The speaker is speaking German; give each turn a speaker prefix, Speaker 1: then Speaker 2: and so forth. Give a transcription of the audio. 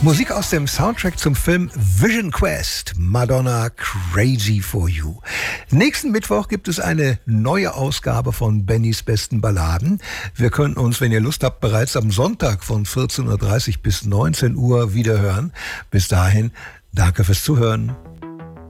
Speaker 1: Musik aus dem Soundtrack zum Film Vision Quest, Madonna Crazy for You. Nächsten Mittwoch gibt es eine neue Ausgabe von Bennys besten Balladen. Wir können uns, wenn ihr Lust habt, bereits am Sonntag von 14.30 Uhr bis 19 Uhr wiederhören. Bis dahin, danke fürs Zuhören.